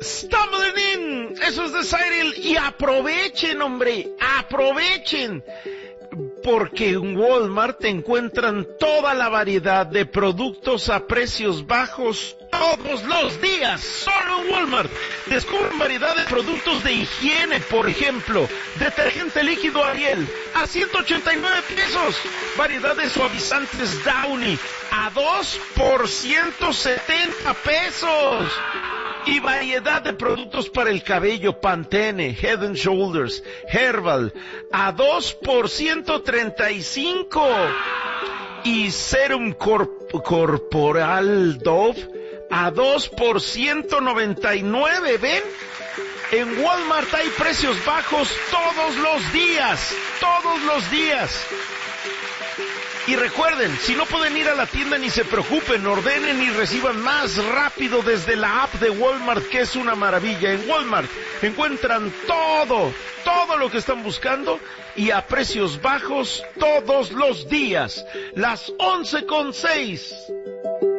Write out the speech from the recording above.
Stumbling In, eso es de Cyril, y aprovechen, hombre, aprovechen, porque en Walmart encuentran toda la variedad de productos a precios bajos todos los días, solo en Walmart. Descubren variedad de productos de higiene, por ejemplo, detergente líquido Ariel a 189 pesos, variedad de suavizantes Downy a 2 por 170 pesos. Y variedad de productos para el cabello, Pantene, Head and Shoulders, Herbal, a 2 por 135. Y Serum Corporal Dove, a 2 por 199, ¿ven? En Walmart hay precios bajos todos los días, todos los días. Y recuerden, si no pueden ir a la tienda ni se preocupen, ordenen y reciban más rápido desde la app de Walmart, que es una maravilla. En Walmart encuentran todo lo que están buscando y a precios bajos todos los días. Las 11:06.